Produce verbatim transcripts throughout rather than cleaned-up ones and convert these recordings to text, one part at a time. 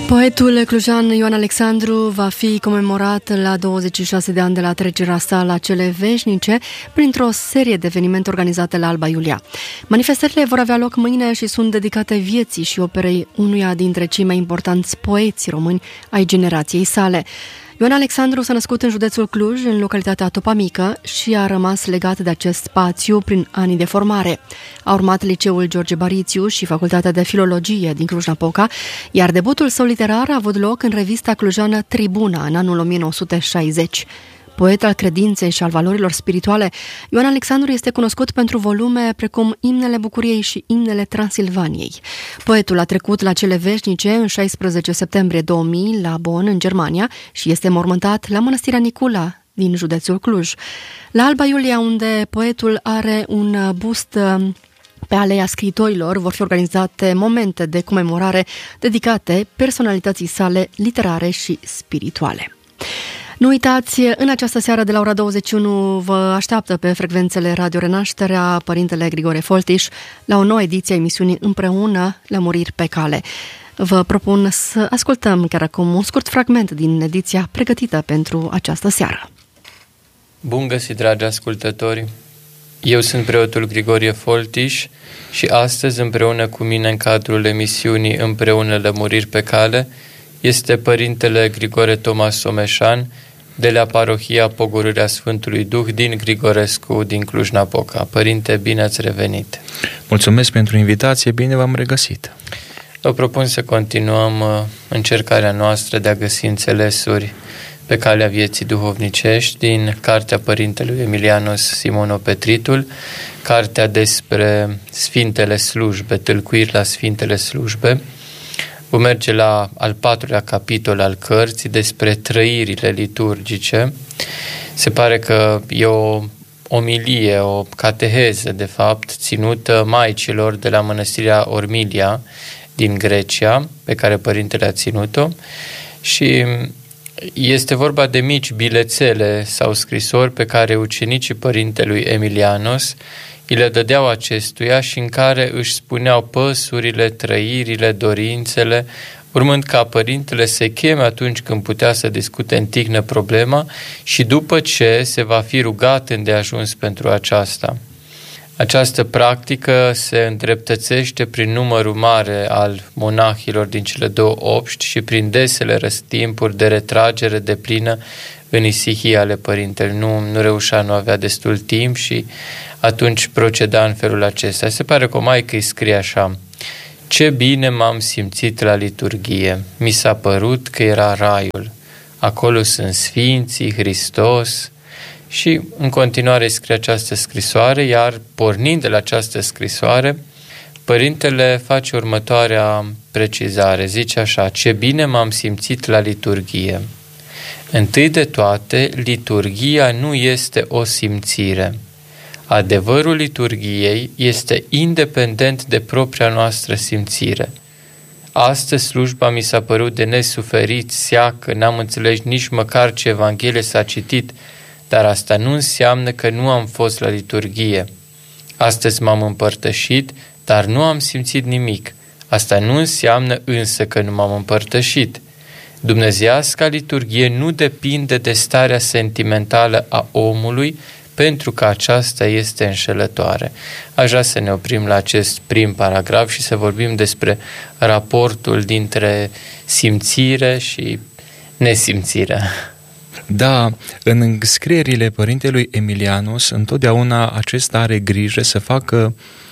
Poetul clujan Ioan Alexandru va fi comemorat la douăzeci și șase de ani de la trecerea sa la cele veșnice printr-o serie de evenimente organizate la Alba Iulia. Manifestările vor avea loc mâine și sunt dedicate vieții și operei unuia dintre cei mai importanți poeți români ai generației sale. Ioan Alexandru s-a născut în județul Cluj, în localitatea Topa Mică, și a rămas legat de acest spațiu prin anii de formare. A urmat liceul George Barițiu și facultatea de filologie din Cluj-Napoca, iar debutul său literar a avut loc în revista clujană Tribuna în anul o mie nouă sute șaizeci. Poet al credinței și al valorilor spirituale, Ioan Alexandru este cunoscut pentru volume precum Imnele Bucuriei și Imnele Transilvaniei. Poetul a trecut la cele veșnice în șaisprezece septembrie două mii la Bonn, în Germania, și este mormântat la Mănăstirea Nicula din județul Cluj. La Alba Iulia, unde poetul are un bust pe Aleea Scriitorilor, vor fi organizate momente de comemorare dedicate personalității sale literare și spirituale. Nu uitați, în această seară de la ora douăzeci și unu vă așteaptă pe frecvențele Radio Renașterea Părintele Grigore Foltiș la o nouă ediție a emisiunii Împreună Lămuriri pe cale. Vă propun să ascultăm chiar acum un scurt fragment din ediția pregătită pentru această seară. Bun găsit, dragi ascultători! Eu sunt preotul Grigorie Foltiș și astăzi, împreună cu mine în cadrul emisiunii Împreună Lămuriri pe cale, este Părintele Grigore Toma Someșan, de la parohia Pogorârea Sfântului Duh din Grigorescu, din Cluj-Napoca. Părinte, bine ați revenit! Mulțumesc pentru invitație, bine v-am regăsit! Vă propun să continuăm încercarea noastră de a găsi înțelesuri pe calea vieții duhovnicești din cartea Părintelui Emilianos Simonopetritul, cartea despre Sfintele Slujbe, tâlcuiri la Sfintele Slujbe. Vom merge la al patrulea capitol al cărții despre trăirile liturgice. Se pare că e o omilie, o cateheză, de fapt, ținută maicilor de la Mănăstirea Ormilia din Grecia, pe care Părintele a ținut-o, și este vorba de mici bilețele sau scrisori pe care ucenicii Părintelui Emilianos îi le dădeau acestuia și în care își spuneau păsurile, trăirile, dorințele, urmând ca Părintele să cheme atunci când putea să discute în tihnă problema și după ce se va fi rugat îndeajuns pentru aceasta. Această practică se îndreptățește prin numărul mare al monahilor din cele două obști și prin desele răstimpuri de retragere deplină în isihii ale Părintelui. Nu, nu reușea, nu avea destul timp și atunci proceda în felul acesta. Se pare că o maică îi scrie așa: ce bine m-am simțit la liturghie, mi s-a părut că era raiul, acolo sunt Sfinții, Hristos. Și în continuare scrie această scrisoare, iar pornind de la această scrisoare, Părintele face următoarea precizare, zice așa: ce bine m-am simțit la liturghie. Întâi de toate, liturghia nu este o simțire. Adevărul liturghiei este independent de propria noastră simțire. Astăzi slujba mi s-a părut de nesuferit, seacă, n-am înțeles nici măcar ce Evanghelie s-a citit, dar asta nu înseamnă că nu am fost la liturghie. Astăzi m-am împărtășit, dar nu am simțit nimic. Asta nu înseamnă însă că nu m-am împărtășit. Dumnezeiasca liturghie nu depinde de starea sentimentală a omului, pentru că aceasta este înșelătoare. Aș vrea să ne oprim la acest prim paragraf și să vorbim despre raportul dintre simțire și nesimțire. Da, în scrierile Părintelui Emilianos, întotdeauna acesta are grijă să facă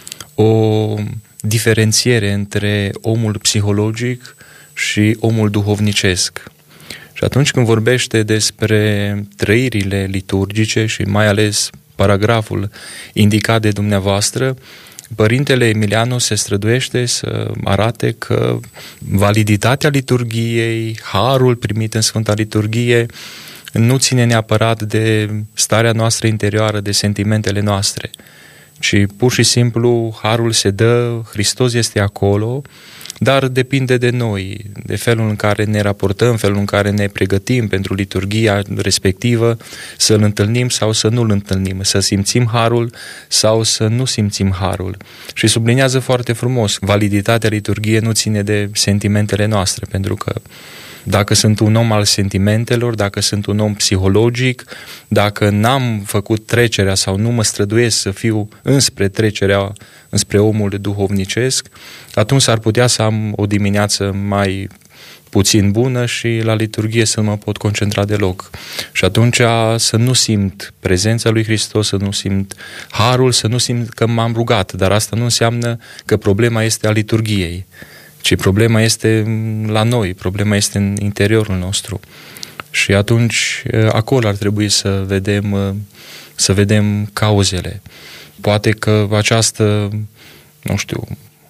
o diferențiere între omul psihologic și omul duhovnicesc. Și atunci când vorbește despre trăirile liturgice și mai ales paragraful indicat de dumneavoastră, Părintele Emilianos se străduiește să arate că validitatea liturghiei, harul primit în Sfânta Liturghie, nu ține neapărat de starea noastră interioară, de sentimentele noastre, ci pur și simplu harul se dă, Hristos este acolo, dar depinde de noi, de felul în care ne raportăm, felul în care ne pregătim pentru liturghia respectivă, să-L întâlnim sau să nu-L întâlnim, să simțim harul sau să nu simțim harul. Și subliniază foarte frumos, validitatea liturghiei nu ține de sentimentele noastre, pentru că dacă sunt un om al sentimentelor, dacă sunt un om psihologic, dacă n-am făcut trecerea sau nu mă străduiesc să fiu înspre trecerea, înspre omul duhovnicesc, atunci s-ar putea să am o dimineață mai puțin bună și la liturghie să nu mă pot concentra deloc. Și atunci să nu simt prezența lui Hristos, să nu simt harul, să nu simt că m-am rugat, dar asta nu înseamnă că problema este a liturghiei, ci problema este la noi, problema este în interiorul nostru. Și atunci acolo ar trebui să vedem, să vedem cauzele. Poate că această, nu știu,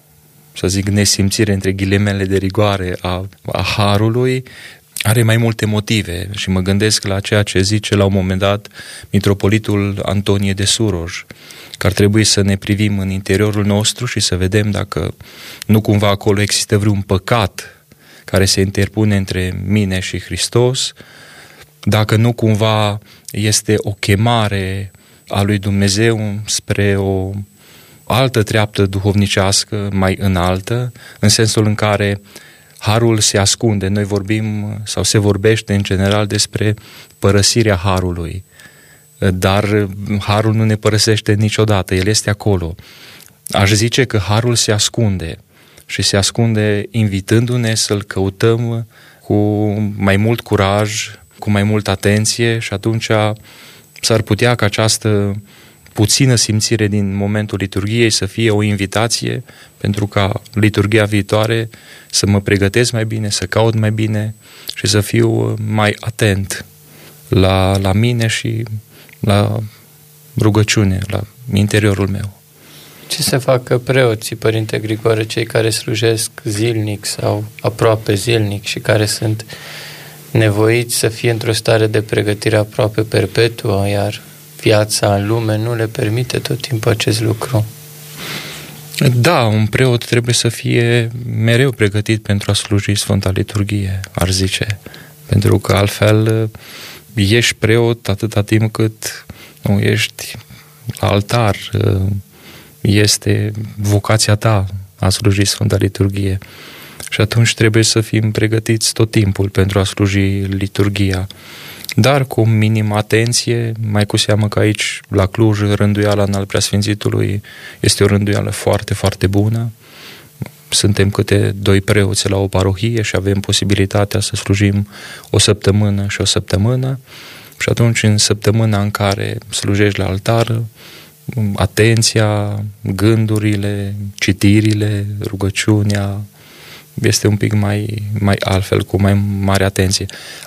să zic, nesimțire între ghilimele de rigoare a, a harului are mai multe motive și mă gândesc la ceea ce zice la un moment dat mitropolitul Antonie de Suroj, că ar trebui să ne privim în interiorul nostru și să vedem dacă nu cumva acolo există vreun păcat care se interpune între mine și Hristos, dacă nu cumva este o chemare a lui Dumnezeu spre o altă treaptă duhovnicească mai înaltă, în sensul în care harul se ascunde. Noi vorbim sau se vorbește în general despre părăsirea harului, dar harul nu ne părăsește niciodată, el este acolo. Aș zice că harul se ascunde și se ascunde invitându-ne să-l căutăm cu mai mult curaj, cu mai multă atenție și atunci s-ar putea ca această puțină simțire din momentul liturghiei să fie o invitație pentru ca liturghia viitoare să mă pregătesc mai bine, să caut mai bine și să fiu mai atent la, la mine și la rugăciune, la interiorul meu. Ce să facă preoții, Părinte Grigore, cei care slujesc zilnic sau aproape zilnic și care sunt nevoiți să fie într-o stare de pregătire aproape perpetuă, iar viața în lume nu le permite tot timpul acest lucru? Da, un preot trebuie să fie mereu pregătit pentru a sluji Sfânta Liturghie, ar zice, pentru că altfel ești preot atâta timp cât nu ești la altar, este vocația ta a sluji Sfânta Liturghie și atunci trebuie să fim pregătiți tot timpul pentru a sluji liturghia, dar cu minimă atenție, mai cu seamă că aici la Cluj rânduiala în al Preasfințitului este o rânduială foarte, foarte bună. Suntem câte doi preoți la o parohie și avem posibilitatea să slujim o săptămână și o săptămână și atunci în săptămâna în care slujești la altar, atenția, gândurile, citirile, rugăciunea este un pic mai, mai altfel, cu mai mare atenție.